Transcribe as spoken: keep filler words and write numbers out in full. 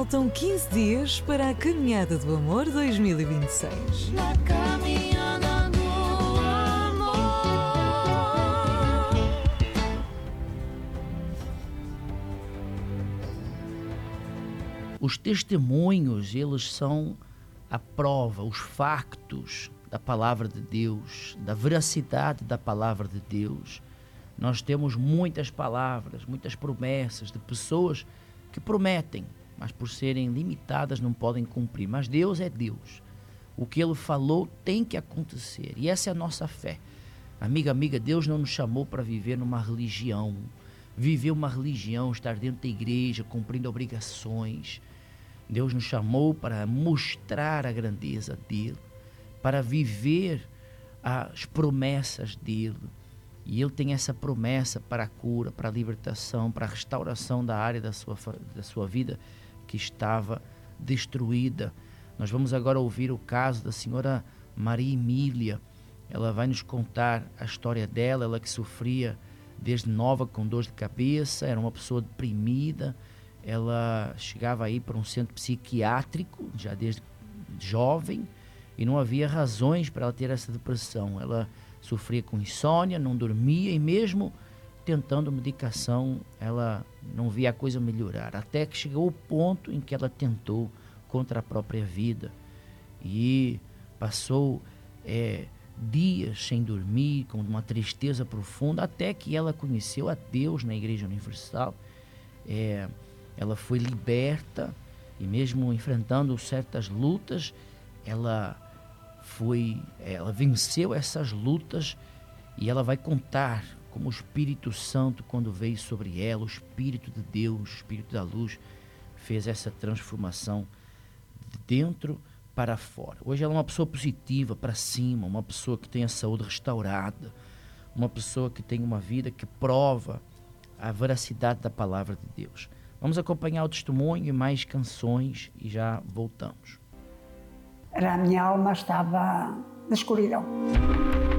Faltam quinze dias para a Caminhada do Amor dois mil e vinte e seis. Na caminhada do amor. Os testemunhos, eles são a prova, os factos da palavra de Deus, da veracidade da palavra de Deus. Nós temos muitas palavras, muitas promessas de pessoas que prometem, mas por serem limitadas não podem cumprir. Mas Deus é Deus. O que Ele falou tem que acontecer. E essa é a nossa fé. Amiga, amiga, Deus não nos chamou para viver numa religião. Viver uma religião, estar dentro da igreja, cumprindo obrigações. Deus nos chamou para mostrar a grandeza dEle, para viver as promessas dEle. E Ele tem essa promessa para a cura, para a libertação, para a restauração da área da sua, da sua vida que estava destruída. Nós vamos agora ouvir o caso da senhora Maria Emília. Ela vai nos contar a história dela, ela que sofria desde nova com dor de cabeça, era uma pessoa deprimida, ela chegava aí para um centro psiquiátrico, já desde jovem, e não havia razões para ela ter essa depressão. Ela sofria com insônia, não dormia, e mesmo tentando medicação, ela não via a coisa melhorar, até que chegou o ponto em que ela tentou contra a própria vida, e passou é, dias sem dormir, com uma tristeza profunda, até que ela conheceu a Deus na Igreja Universal. É, ela foi liberta, e mesmo enfrentando certas lutas, ela foi, ela venceu essas lutas, e ela vai contar como o Espírito Santo, quando veio sobre ela, o Espírito de Deus, o Espírito da luz, fez essa transformação de dentro para fora. Hoje ela é uma pessoa positiva, para cima, uma pessoa que tem a saúde restaurada, uma pessoa que tem uma vida que prova a veracidade da palavra de Deus. Vamos acompanhar o testemunho e mais canções e já voltamos. A minha alma estava na escuridão.